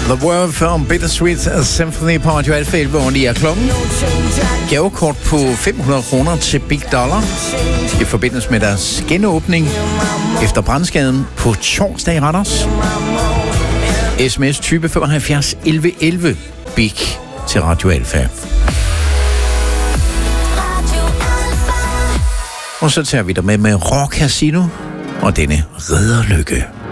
The World from Bittersweet Symphony på Radio Alfa 11 over 9 klokken. Gavekort på 500 kroner til Big Dollar i forbindelse med deres genåbning efter brandskaden på torsdag i Randers. SMS type 75 11 11 Big til Radio Alfa. Og så tager vi dig med Rock Casino og denne Ridderlykke.